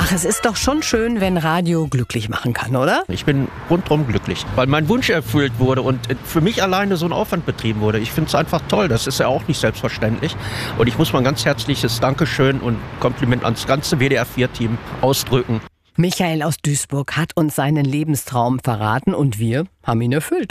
Ach, es ist doch schon schön, wenn Radio glücklich machen kann, oder? Ich bin rundherum glücklich, weil mein Wunsch erfüllt wurde und für mich alleine so ein Aufwand betrieben wurde. Ich finde es einfach toll, das ist ja auch nicht selbstverständlich. Und ich muss mal ein ganz herzliches Dankeschön und Kompliment ans ganze WDR-4-Team ausdrücken. Michael aus Duisburg hat uns seinen Lebenstraum verraten und wir haben ihn erfüllt.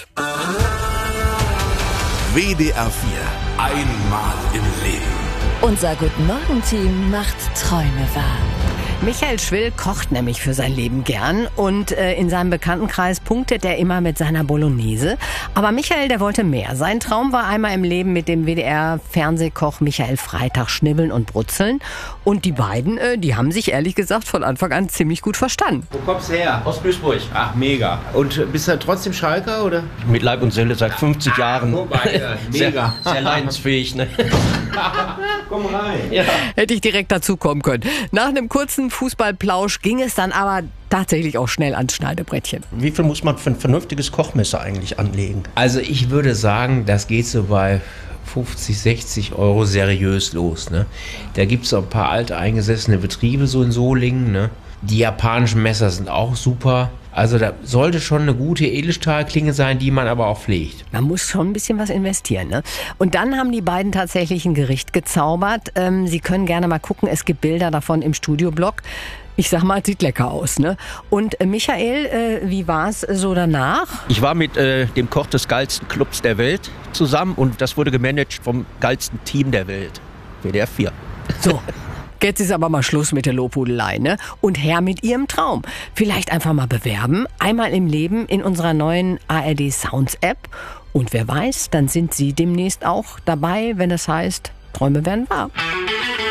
WDR 4. Einmal im Leben. Unser Guten-Morgen-Team macht Träume wahr. Michael Schwill kocht nämlich für sein Leben gern und in seinem Bekanntenkreis punktet er immer mit seiner Bolognese. Aber Michael, der wollte mehr. Sein Traum war einmal im Leben mit dem WDR-Fernsehkoch Michael Freitag schnibbeln und brutzeln. Und die beiden, die haben sich ehrlich gesagt von Anfang an ziemlich gut verstanden. Wo kommst du her? Aus Duisburg. Ach, mega. Und bist du trotzdem Schalker, oder? Mit Leib und Seele seit 50 Jahren. Mega. Sehr leidensfähig, ne? Komm rein. Ja. Hätte ich direkt dazu kommen können. Nach einem kurzen Fußballplausch ging es dann aber tatsächlich auch schnell ans Schneidebrettchen. Wie viel muss man für ein vernünftiges Kochmesser eigentlich anlegen? Also ich würde sagen, das geht so bei 50, 60 Euro seriös los. Ne? Da gibt es auch ein paar alteingesessene Betriebe so in Solingen. Ne? Die japanischen Messer sind auch super. Also da sollte schon eine gute Edelstahlklinge sein, die man aber auch pflegt. Man muss schon ein bisschen was investieren, ne? Und dann haben die beiden tatsächlich ein Gericht gezaubert. Sie können gerne mal gucken, es gibt Bilder davon im Studioblog. Ich sag mal, sieht lecker aus, ne? Und Michael, wie war's so danach? Ich war mit dem Koch des geilsten Clubs der Welt zusammen und das wurde gemanagt vom geilsten Team der Welt, WDR 4. So. Jetzt ist aber mal Schluss mit der Lobhudelei, ne? Und her mit Ihrem Traum. Vielleicht einfach mal bewerben, einmal im Leben in unserer neuen ARD Sounds App. Und wer weiß, dann sind Sie demnächst auch dabei, wenn es heißt, Träume werden wahr.